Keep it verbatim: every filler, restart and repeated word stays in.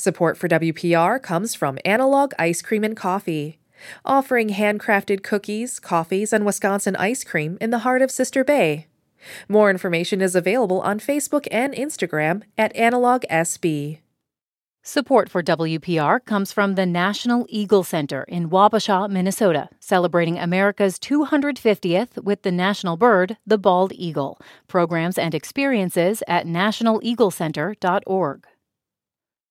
Support for W P R comes from Analog Ice Cream and Coffee, offering handcrafted cookies, coffees, and Wisconsin ice cream in the heart of Sister Bay. More information is available on Facebook and Instagram at Analog S B. Support for W P R comes from the National Eagle Center in Wabasha, Minnesota, celebrating America's two hundred fiftieth with the national bird, the bald eagle. Programs and experiences at national eagle center dot org.